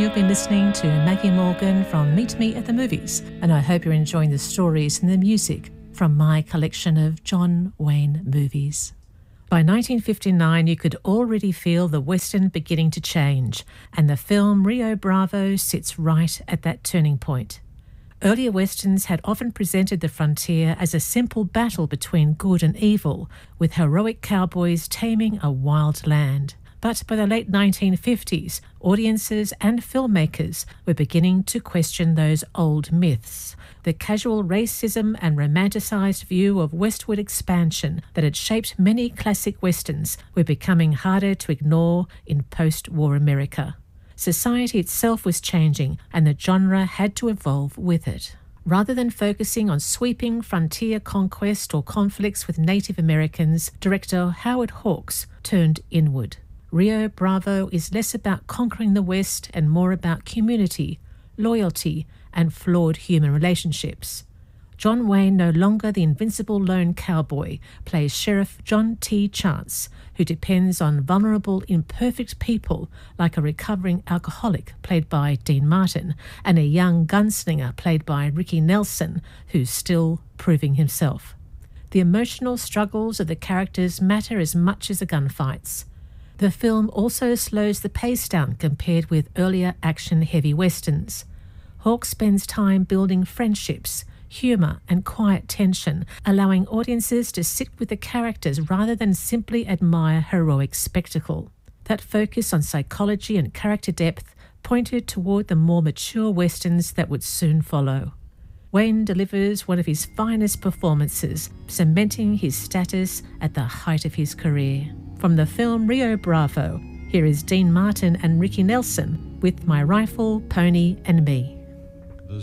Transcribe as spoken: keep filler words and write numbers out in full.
you've been listening to Maggie Morgan from Meet Me at the Movies, and I hope you're enjoying the stories and the music from my collection of John Wayne movies. By nineteen fifty-nine, you could already feel the Western beginning to change, and the film Rio Bravo sits right at that turning point. Earlier Westerns had often presented the frontier as a simple battle between good and evil, with heroic cowboys taming a wild land. But by the late nineteen fifties, audiences and filmmakers were beginning to question those old myths. The casual racism and romanticised view of westward expansion that had shaped many classic westerns were becoming harder to ignore in post-war America. Society itself was changing, and the genre had to evolve with it. Rather than focusing on sweeping frontier conquest or conflicts with Native Americans, director Howard Hawks turned inward. Rio Bravo is less about conquering the West and more about community, loyalty, and flawed human relationships. John Wayne, no longer the invincible lone cowboy, plays Sheriff John T. Chance, who depends on vulnerable, imperfect people like a recovering alcoholic played by Dean Martin and a young gunslinger played by Ricky Nelson, who's still proving himself. The emotional struggles of the characters matter as much as the gunfights. The film also slows the pace down compared with earlier action-heavy westerns. Hawke spends time building friendships, humour and quiet tension, allowing audiences to sit with the characters rather than simply admire heroic spectacle. That focus on psychology and character depth pointed toward the more mature westerns that would soon follow. Wayne delivers one of his finest performances, cementing his status at the height of his career. From the film Rio Bravo, here is Dean Martin and Ricky Nelson with My Rifle, Pony and Me.